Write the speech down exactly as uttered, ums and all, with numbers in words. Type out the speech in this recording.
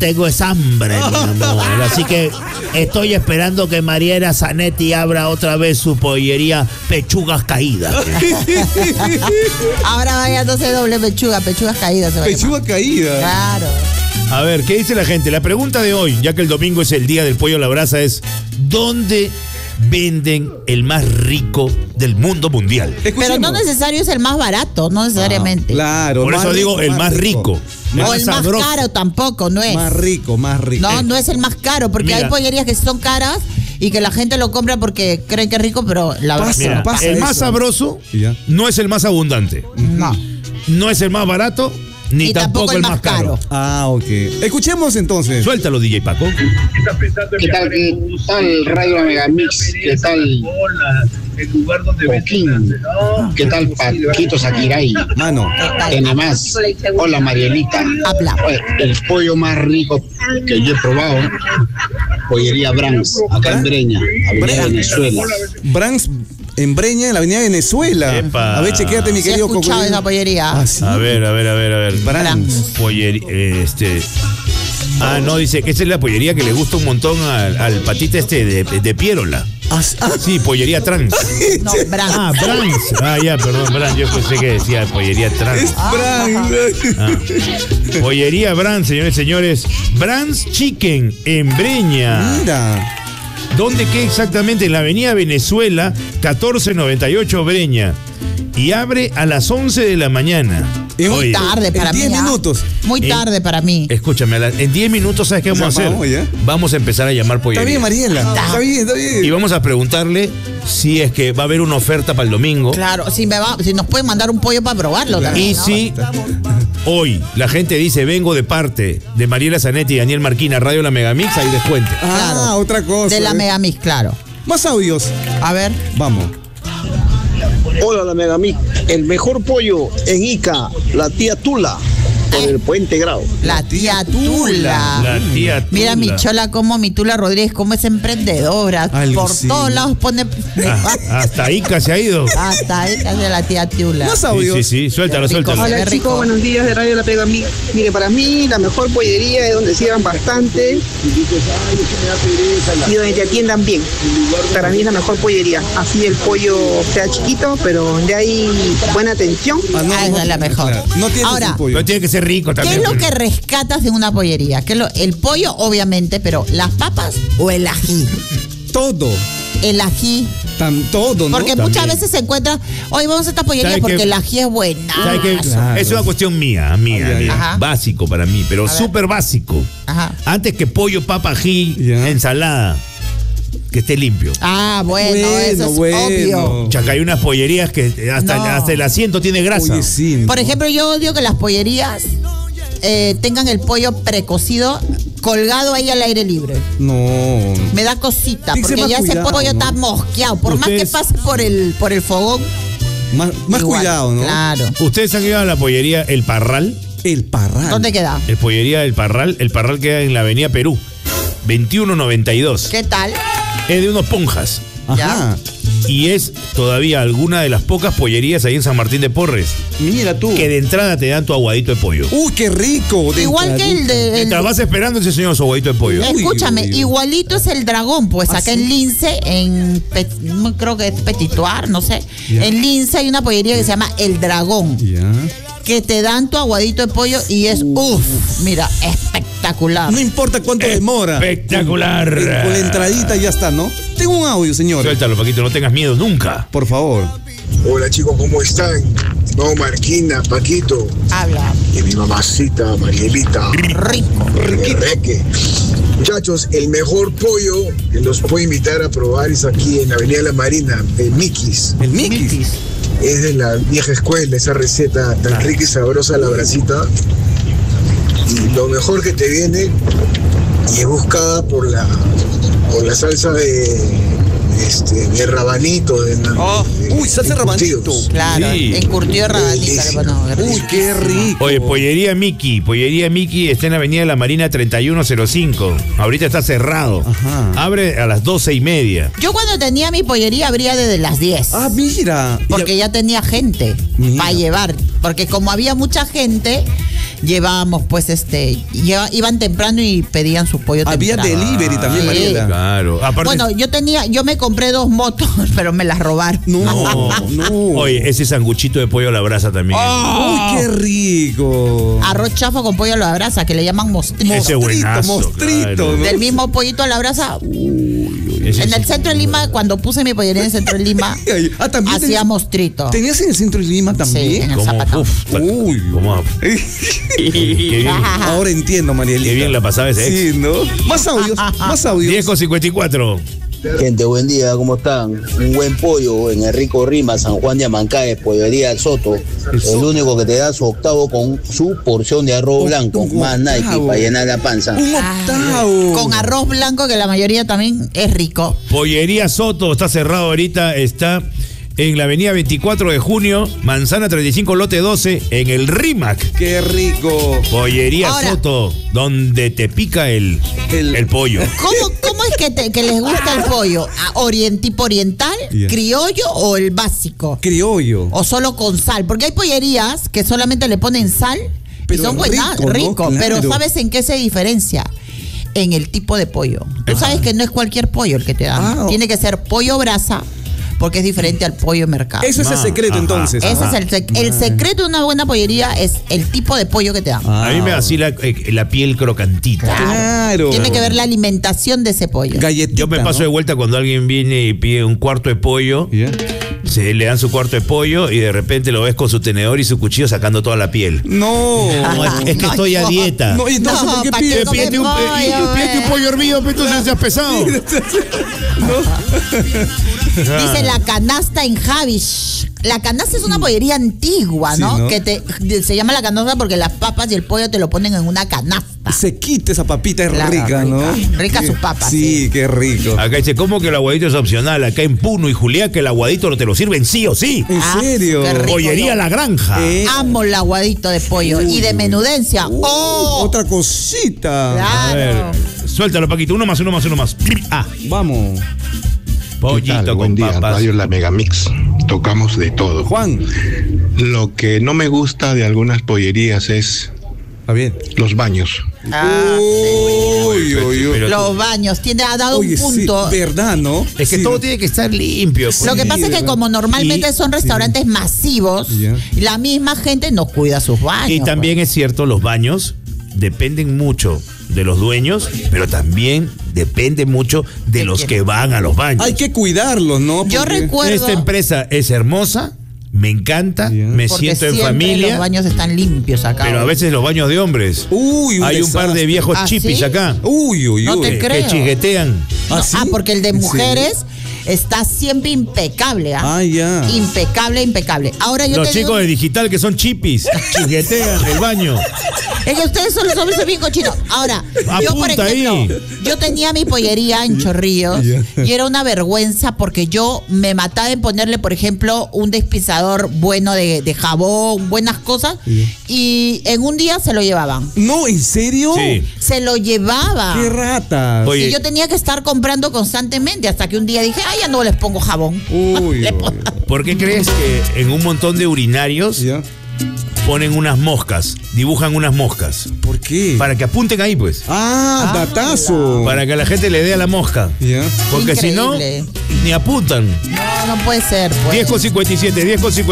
tengo es hambre, mi amor. Así que estoy esperando que Mariela Zanetti abra otra vez su pollería Pechugas Caídas. Ahora vaya entonces doble pechuga, pechugas caídas. Pechugas caídas. Claro. A ver, ¿qué dice la gente? La pregunta de hoy, ya que el domingo es el día del pollo a la brasa, es ¿dónde venden el más rico del mundo mundial? Pero no necesario es el más barato, no necesariamente. Ah, claro. Por eso digo el más rico. rico. O el más sabroso. Caro tampoco, no es. Más rico, más rico. No, no es el más caro, porque Mira. hay pollerías que son caras y que la gente lo compra porque creen que es rico, pero la verdad Mira, pasa el eso. más sabroso Ya. no es el más abundante. no. No es el más barato, ni Y tampoco, el más caro. Ah, ok. Escuchemos entonces. Suéltalo, D J Paco. ¿Qué tal, qué tal Radio Megamix? ¿Qué tal Joaquín? ¿Qué tal Paquito Sakiray? Mano. Tiene más. Hola Marielita. Habla. Oye, el pollo más rico que yo he probado, pollería Brands, acá en Breña, Avenida Venezuela. Brands en Breña, en la avenida Venezuela. Epa. A ver, chequéate, mi Sí he querido escuchado Cocodrilo. esa pollería. Ah, sí. A ver, a ver, a ver, a ver. Brands. Pollería, este. Ah, no, dice que esa es la pollería que le gusta un montón al, al patita este de, de Pierola. Ah, ah, Sí, pollería trans. No, Brands. Ah, Brands. Ah, ya, perdón, Brands. Yo pensé que decía pollería trans. es Brands. Ah. Pollería Brands, señores y señores. Brands Chicken en Breña. Mira. ¿Dónde qué exactamente? En la avenida Venezuela, catorce noventa y ocho Breña. Y abre a las once de la mañana. Es muy Oye, Tarde para en mí. diez ¿ah? minutos. Muy En- tarde para mí. Escúchame, a la- en diez minutos, ¿sabes qué vamos a hacer? Llamamos, ¿ya? Vamos a empezar a llamar Está pollería. bien, Mariela. Está bien, está bien. Y vamos a preguntarle si es que va a haber una oferta para el domingo. Claro, si, me va, si nos pueden mandar un pollo para probarlo también. Y ¿no? si hoy la gente dice vengo de parte de Mariela Zanetti y Daniel Marquina, Radio La Megamix, hay descuento. Ah, Claro. otra cosa. De la eh. Megamix, claro. Más audios. A ver. Vamos. Hola, la Megamix. El mejor pollo en Ica, la tía Tula, por el Puente Grau. La tía Tula. La tía Tula. Mira mi chola como mi Tula Rodríguez, como es emprendedora. Algo Por sí. todos lados pone. Ah, hasta Ica se ha ido. Hasta ahí casi la tía Tula. Más Sí, audios. sí, sí, suéltalo, Qué rico. suéltalo. Qué Hola rico. chicos, buenos días de Radio La Pega Mix. Mire, para mí la mejor pollería es donde sirvan bastante y donde te atiendan bien. Para mí es la mejor pollería. Así el pollo sea chiquito, pero donde hay buena atención. Ah, no, Ah, esa no, es la mejor. claro. No tienes Ahora, un pollo. Pero tiene que ser rico ¿Qué también. es lo pues. que rescatas de una pollería? ¿Qué es lo- el pollo, obviamente, pero las papas o el ají. Todo. El ají. Tan, todo, ¿no? Porque También. muchas veces se encuentra, hoy vamos a esta pollería ¿Sabe porque qué? el ají es buena. ¿Sabe qué? Claro. Es una cuestión mía, mía, Ay, ay, mía. Ajá. Básico para mí, pero A ver. súper básico. Ajá. Antes que pollo, papa, ají, Ya. ensalada, que esté limpio. Ah, bueno, Bueno, eso es bueno. obvio. Chaca, hay unas pollerías que hasta, No. hasta el asiento tiene grasa. Oye, sí, ¿no? Por ejemplo, yo odio que las pollerías eh, tengan el pollo precocido colgado ahí al aire libre. No. Me da cosita, Tiene que ser porque más ya ese cuidado, pollo ¿no? está mosqueado. Por más que Ustedes- pase por el, por el fogón. Más, más igual. cuidado, ¿no? Claro. ¿Ustedes han ido a la pollería El Parral? El parral. ¿Dónde queda? El pollería El Parral. El Parral queda en la avenida Perú, veintiuno noventa y dos. ¿Qué tal? Es de unos ponjas. Ajá. Y es todavía alguna de las pocas pollerías ahí en San Martín de Porres Mira tú. que de entrada te dan tu aguadito de pollo. Uy, qué rico. de Igual que el entradita. de. el- Mientras vas esperando ese señor su aguadito de pollo. Uy, Escúchame, uy, uy. igualito es el dragón, pues ¿Ah, acá sí? en Lince, en Pe- no creo que es Petituar, no sé. Ya. En Lince hay una pollería que se llama El Dragón, Ya. que te dan tu aguadito de pollo y es uff, mira, espectacular. No importa cuánto demora. Espectacular. Con, con la entradita ya está, ¿no? Tengo un audio, señor. Suéltalo, Paquito, no tengas miedo nunca. Por favor. Hola chicos, ¿cómo están? No, Marquina, Paquito Habla, y mi mamacita, Marielita. rico. Reque. Muchachos, el mejor pollo que los puedo invitar a probar es aquí en la Avenida La Marina, en Mickey's. El Mickey. Es de la vieja escuela, esa receta tan rica y sabrosa, la brasita. Y lo mejor que te viene y es buscada por la, por la salsa de, este, de rabanito. De, Oh, de- uy, salsa de rabanito. encurtidos. Claro, Sí. encurtido de rabanita. Delicioso. Bueno, Uy, qué rico. Oye, Pollería Miki, Pollería Miki está en la avenida de la Marina treinta y uno cero cinco. Ahorita está cerrado. Ajá. Abre a las doce y media. yo cuando tenía mi pollería abría desde las diez. Ah, mira. Porque ya tenía gente Mira. para llevar. Porque como había mucha gente, llevábamos pues este, lleva- iban temprano y pedían su pollo Había temprano. delivery también, Sí. Mariela. Claro. Aparte, Bueno, yo tenía, yo me compré dos motos, pero me las robaron. No, no. oye, ese sanguchito de pollo a la brasa también. Uy, qué rico. Arroz chafo con pollo a la brasa, que le llaman mostrito. Ese buenazo, mostrito, claro. ¿no? Del mismo pollito a la brasa. Ese En es- el centro de Lima, cuando puse mi pollería en el centro de Lima, Ah, también hacía tenías- mostrito. ¿Tenías en el centro de Lima Sí, también? en el ¿Cómo? Zapatón. Uf, Uy. ¿cómo? Qué bien, Ahora entiendo, Marielita. qué bien la pasaba ese ex. Sí, ¿no? Más audios, más audios. diez con cincuenta y cuatro. Gente, buen día, ¿cómo están? Un buen pollo en el rico Rima, San Juan de Amancaes, Pollería Soto. El único que te da su octavo con su porción de arroz Un- blanco, un más Nike octavo. para llenar la panza. Un octavo. Con arroz blanco, que la mayoría también es rico. Pollería Soto está cerrado ahorita, está en la avenida veinticuatro de junio, Manzana treinta y cinco, lote doce, en el Rimac. Qué rico. Pollería Ahora- Soto, donde te pica el, El- el pollo. ¿Cómo, cómo es que, te- que les gusta el pollo? ¿A orien- ¿Tipo oriental, Yeah. criollo o el básico? Criollo. O solo con sal, porque hay pollerías que solamente le ponen sal Pero y son buenas, rico, ¿no? rico, pero Claro. ¿sabes en qué se diferencia? En el tipo de pollo. Tú sabes que no es cualquier pollo el que te dan. Ah. Tiene que ser pollo brasa, porque es diferente al pollo de mercado. Eso es el Ah, secreto ajá. entonces. Ese Ajá. es el, sec- el secreto de una buena pollería, es el tipo de pollo que te dan. Ah, A mí me vacila eh, la piel crocantita. Claro. Tiene que ver la alimentación de ese pollo. Galletita, Yo me paso de ¿no? vuelta cuando alguien viene y pide un cuarto de pollo. Ya. Se le dan su cuarto de pollo y de repente lo ves con su tenedor y su cuchillo sacando toda la piel. No. No, es, es que No, estoy a no. dieta. No, y entonces, No, ¿por qué ¿pa' qué pides? comer Pídete un, pollo, y- pídete un eh? pollo hervido, pero entonces seas pesado. Dice la canasta en Javish. La canasta es una pollería antigua, Sí, ¿no? ¿no? Que te, se llama la canasta porque las papas y el pollo te lo ponen en una canasta. Se quita esa papita, es Claro, rica, ¿no? rica. Rica Qué- sus papas, Sí, sí. qué rico. Acá dice, ¿cómo que el aguadito es opcional? Acá en Puno y Julián que el aguadito te lo sirven sí o sí. ¿En Ah, serio? qué rico. Pollería La Granja. Eh, Amo el aguadito de pollo y de menudencia. uh, ¡Oh! Otra cosita. A ver, Claro. suéltalo, Paquito. Uno más, uno más, uno más. Ah, Vamos. pollito ¿Qué tal? con Buen día, papas. Radio La Megamix. Tocamos de todo. Juan. Lo que no me gusta de algunas pollerías es A ver. los baños. Ah, Uy, uy, uy. Pero- los baños, tiene, ha dado Oye, un punto. sí, ¿verdad, no? Es que Sí. todo tiene que estar limpio. pues. Lo que pasa es que ¿verdad? como normalmente Y- son restaurantes masivos, Ya. la misma gente no cuida sus baños. Y también es cierto, los baños dependen mucho de los dueños, pero también depende mucho de ¿De los quién? que van a los baños. Hay que cuidarlos, ¿no? Yo Porque- recuerdo Esta empresa es hermosa, me encanta, Ya. me porque siento en siempre familia, los baños están limpios acá. pero a veces los baños de hombres. Uy, Hay un par de desastre. viejos ¿Ah, chipis sí? acá Uy, uy, No uy. te que, creo. que chiguetean. No, ¿Ah, sí? ah, porque el de ¿En serio? mujeres está siempre impecable. ¿ah? Ah, ya. Impecable, impecable. Ahora yo Los te chicos digo, de digital que son chipis, chiguetean el baño. es que ustedes son los hombres son bien cochinos. Ahora, yo por Apunta ejemplo, ahí. yo tenía mi pollería en Chorrillos Ya. y era una vergüenza porque yo me mataba en ponerle, por ejemplo, un despisador bueno de, de jabón, buenas cosas, Ya. y en un día se lo llevaban. No, ¿en serio? Sí. Se lo llevaba. Qué ratas. Oye, Y yo tenía que estar comprando constantemente hasta que un día dije, ay, ya no les pongo jabón. Uy, Le uy, pongo- uy. ¿por qué crees que en un montón de urinarios ¿Ya? ponen unas moscas, dibujan unas moscas? ¿Por qué? Para que apunten ahí, pues. Ah, Ah, datazo. Para que la gente le dé a la mosca. ¿Ya? Porque si no, Increíble. ni apuntan. No, no puede ser. Pues. diez con cincuenta y siete, diez con cincuenta y siete.